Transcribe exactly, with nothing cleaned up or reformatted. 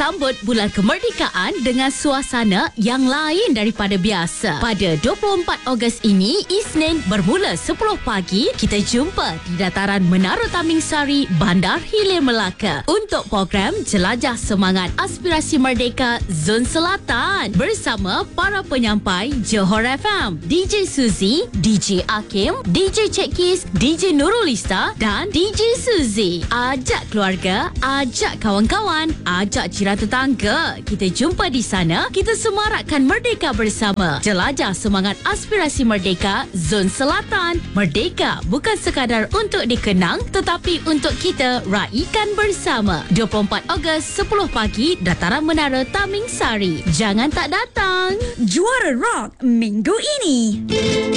sambut bulan kemerdekaan dengan suasana yang lain daripada biasa. Pada dua puluh empat Ogos ini, Isnin bermula sepuluh pagi, kita jumpa di dataran Menara Tamingsari, Bandar Hilir Melaka untuk program Jelajah Semangat Aspirasi Merdeka Zon Selatan bersama para penyampai Johor F M, D J Suzy, D J Akim, D J Cekis, D J Nurulista dan D J Suzy. Ajak keluarga, ajak kawan-kawan, ajak jiran tetangga. Kita jumpa di sana, kita semarakkan merdeka bersama. Jelajah Semangat Aspirasi Merdeka Zon Selatan. Merdeka bukan sekadar untuk dikenang tetapi untuk kita raikan bersama. dua puluh empat Ogos, sepuluh pagi, dataran Menara Tamingsari. Jangan tak datang. Juara Rock minggu ini.